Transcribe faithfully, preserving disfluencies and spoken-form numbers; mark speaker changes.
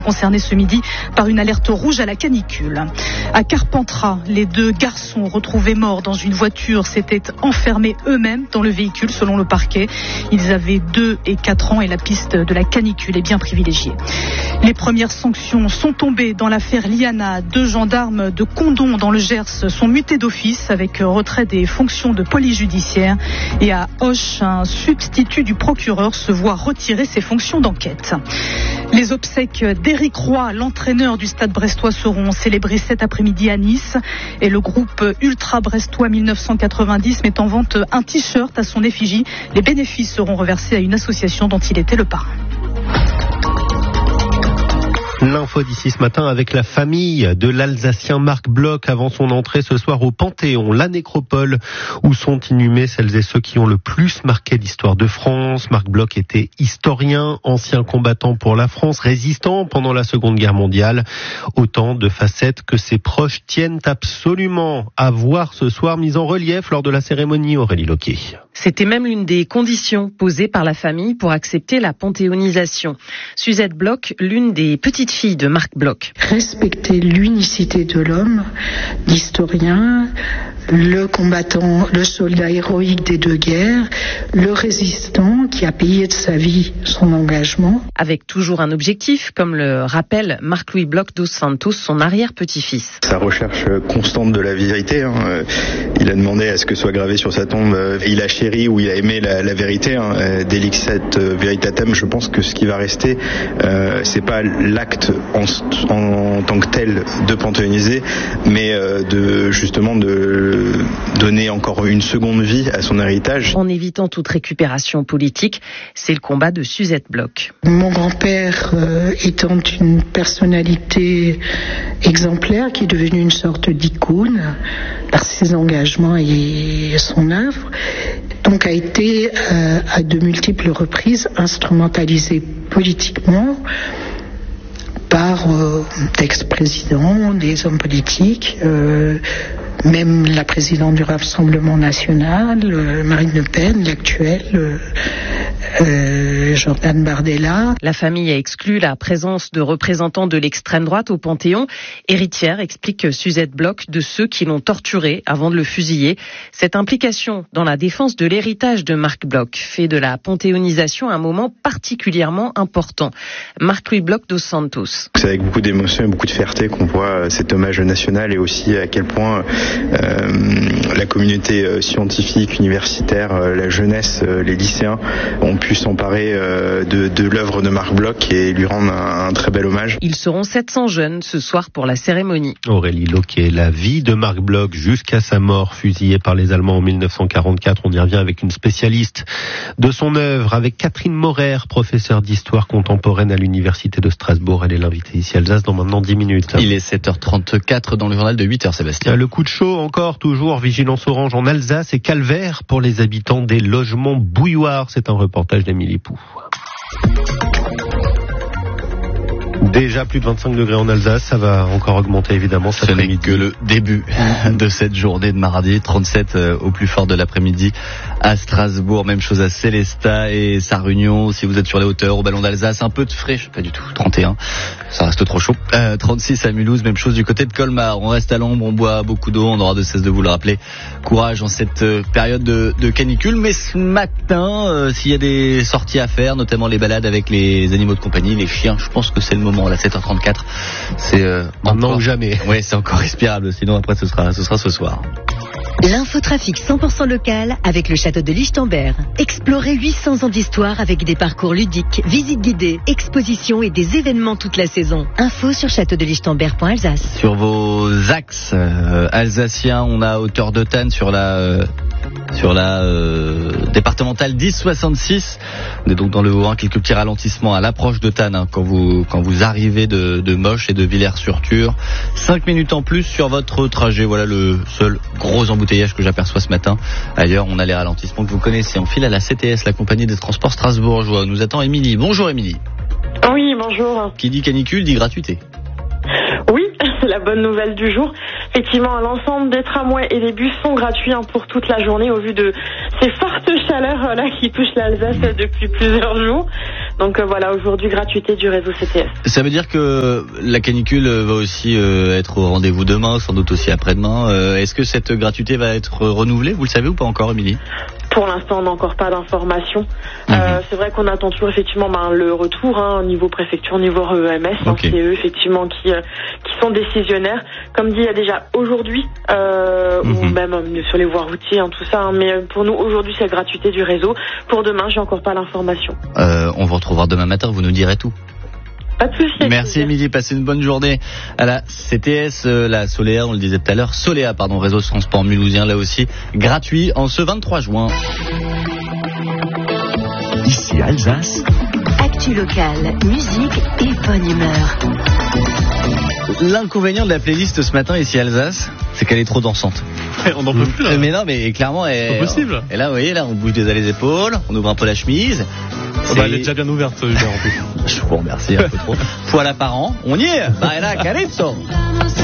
Speaker 1: Concernés ce midi par une alerte rouge à la canicule. À Carpentras, les deux garçons retrouvés morts dans une voiture s'étaient enfermés eux-mêmes dans le véhicule selon le parquet. Ils avaient deux et quatre ans et la piste de la canicule est bien privilégiée. Les premières sanctions sont tombées dans l'affaire Liana. Deux gendarmes de Condom dans le Gers sont mutés d'office avec retrait des fonctions de police judiciaire. Et à Auch, un substitut du procureur se voit retirer ses fonctions d'enquête. Les obsèques d'Éric Roy, l'entraîneur du Stade brestois, seront célébrées cet après-midi à Nice. Et le groupe Ultra Brestois mille neuf cent quatre-vingt-dix met en vente un t-shirt à son effigie. Les bénéfices seront reversés à une association dont il était le parrain.
Speaker 2: L'info d'ici ce matin avec la famille de l'Alsacien Marc Bloch avant son entrée ce soir au Panthéon, la nécropole où sont inhumés celles et ceux qui ont le plus marqué l'histoire de France. Marc Bloch était historien, ancien combattant pour la France, résistant pendant la Seconde Guerre mondiale. Autant de facettes que ses proches tiennent absolument à voir ce soir, mise en relief lors de la cérémonie. Aurélie Loquet.
Speaker 3: C'était même l'une des conditions posées par la famille pour accepter la panthéonisation. Suzette Bloch, l'une des petites filles de Marc Bloch.
Speaker 4: Respecter l'unicité de l'homme, l'historien, le combattant, le soldat héroïque des deux guerres, le résistant qui a payé de sa vie son engagement.
Speaker 3: Avec toujours un objectif, comme le rappelle Marc-Louis Bloch dos Santos, son arrière-petit-fils.
Speaker 5: Sa recherche constante de la vérité, hein. Il a demandé à ce que soit gravé sur sa tombe, il a chéri ou il a aimé la, la vérité, hein. Delixet veritatem, je pense que ce qui va rester, euh, c'est pas l'acte en, en, en tant que tel de panthéoniser, mais euh, de justement de donner encore une seconde vie à son héritage.
Speaker 3: En évitant toute récupération politique, c'est le combat de Suzette Bloch.
Speaker 4: Mon grand-père euh, étant une personnalité exemplaire qui est devenue une sorte d'icône par ses engagements et son œuvre, donc a été euh, à de multiples reprises instrumentalisé politiquement par euh, d'ex-présidents, des hommes politiques, euh, même la présidente du Rassemblement national, euh, Marine Le Pen, l'actuelle, euh, euh, Jordan Bardella.
Speaker 3: La famille a exclu la présence de représentants de l'extrême droite au Panthéon. Héritière, explique Suzette Bloch, de ceux qui l'ont torturé avant de le fusiller. Cette implication dans la défense de l'héritage de Marc Bloch fait de la panthéonisation un moment particulièrement important. Marc-Louis Bloch dos Santos.
Speaker 5: C'est avec beaucoup d'émotion et beaucoup de fierté qu'on voit cet hommage national et aussi à quel point euh, la communauté scientifique, universitaire, la jeunesse, les lycéens ont pu s'emparer euh, de, de l'œuvre de Marc Bloch et lui rendre un, un très bel hommage.
Speaker 3: Ils seront sept cents jeunes ce soir pour la cérémonie.
Speaker 2: Aurélie Loquet, la vie de Marc Bloch jusqu'à sa mort, fusillé par les Allemands en mille neuf cent quarante-quatre. On y revient avec une spécialiste de son œuvre, avec Catherine Morer, professeure d'histoire contemporaine à l'université de Strasbourg. Elle est l'invitée ici Alsace dans maintenant dix minutes.
Speaker 6: Il est sept heures trente-quatre dans le journal de huit heures, Sébastien.
Speaker 2: Le coup de chaud encore, toujours vigilance orange en Alsace et calvaire pour les habitants des logements bouilloires. C'est un reportage d'Émilie Pou. Déjà plus de vingt-cinq degrés en Alsace, ça va encore augmenter évidemment cet
Speaker 6: Ce n'est
Speaker 2: après-midi.
Speaker 6: que le début de cette journée de mardi, trente-sept au plus fort de l'après-midi à Strasbourg, même chose à Célestat et Sarre-Union. Si vous êtes sur les hauteurs, au Ballon d'Alsace, un peu de frais, pas du tout, trente et un, ça reste trop chaud. Euh, trente-six à Mulhouse, même chose du côté de Colmar. On reste à l'ombre, on boit beaucoup d'eau, on aura de cesse de vous le rappeler. Courage en cette période de, de canicule, mais ce matin, euh, s'il y a des sorties à faire, notamment les balades avec les animaux de compagnie, les chiens, je pense que c'est le moment. À sept heures trente-quatre, c'est euh,
Speaker 2: maintenant ou jamais.
Speaker 6: Oui, c'est encore respirable. Sinon après ce sera, ce sera ce soir.
Speaker 7: L'infotrafic cent pour cent local avec le château de Lichtenberg. Explorez huit cents ans d'histoire avec des parcours ludiques, visites guidées, expositions et des événements toute la saison. Info sur château de lichtenberg point alsace.
Speaker 6: Sur vos axes euh, alsaciens, on a hauteur de Tannes sur la euh, sur la euh, départementale dix soixante-six. On est donc dans le Haut-Rhin, quelques petits ralentissements à l'approche de Tannes hein, quand vous quand vous arrivez de, de Moche et de Villers-sur-Thur. cinq minutes en plus sur votre trajet. Voilà le seul gros embouteillage que j'aperçois ce matin. Ailleurs, on a les ralentissements que vous connaissez. On file à la C T S, la compagnie des transports strasbourgeois. Nous attend Émilie. Bonjour Émilie.
Speaker 8: Oui, bonjour.
Speaker 6: Qui dit canicule dit gratuité.
Speaker 8: Oui, c'est la bonne nouvelle du jour. Effectivement, l'ensemble des tramways et des bus sont gratuits hein, pour toute la journée au vu de ces fortes chaleurs là qui touchent l'Alsace depuis plusieurs jours. Donc euh, voilà, aujourd'hui, gratuité du réseau C T S.
Speaker 6: Ça veut dire que la canicule va aussi euh, être au rendez-vous demain, sans doute aussi après-demain. Euh, est-ce que cette gratuité va être renouvelée? Vous le savez ou pas encore, Émilie?
Speaker 8: Pour l'instant, on n'a encore pas d'informations.
Speaker 6: Mmh.
Speaker 8: Euh, c'est vrai qu'on attend toujours effectivement ben, le retour hein, au niveau préfecture, au niveau E M S. Hein,
Speaker 6: Okay.
Speaker 8: c'est eux effectivement qui, euh, qui sont décisionnaires. Comme dit, il y a déjà aujourd'hui, euh, mmh. ou même euh, sur les voies routières, hein, tout ça. Hein, mais pour nous, aujourd'hui, c'est la gratuité du réseau. Pour demain, j'ai encore pas l'information.
Speaker 6: Euh, on vous retrouvera demain matin, vous nous direz tout.
Speaker 8: Pas de souci.
Speaker 6: Merci Émilie, passez une bonne journée à la C T S, euh, la Soléa, on le disait tout à l'heure, Soléa, pardon, réseau de transport mulhousien, là aussi, gratuit en ce vingt-trois juin.
Speaker 9: Ici Alsace.
Speaker 7: Actu locale, musique et bonne humeur.
Speaker 6: L'inconvénient de la playlist ce matin ici Alsace, c'est qu'elle est trop dansante.
Speaker 2: On n'en peut plus là.
Speaker 6: Mais non, mais clairement, elle,
Speaker 2: c'est pas possible.
Speaker 6: Et là, vous voyez, là, on bouge des les épaules, on ouvre un peu la chemise.
Speaker 2: Oh bah, elle est déjà bien ouverte, Hubert, en plus.
Speaker 6: Je vous remercie un peu trop. Poil apparent, on y est. Bah là, Calypso.